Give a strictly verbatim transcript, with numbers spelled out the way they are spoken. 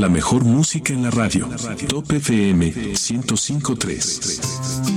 La mejor música en la radio. Top F M ciento cinco punto tres.